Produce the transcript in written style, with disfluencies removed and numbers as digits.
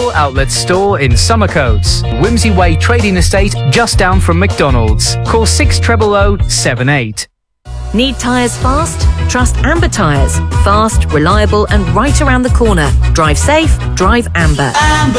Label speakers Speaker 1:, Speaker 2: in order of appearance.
Speaker 1: All Outlet store in Summercoats. Whimsy Way Trading Estate, just down from McDonald's. Call 6000 78.
Speaker 2: Need tyres fast? Trust Amber Tyres. Fast, reliable and right around the corner. Drive safe, drive Amber.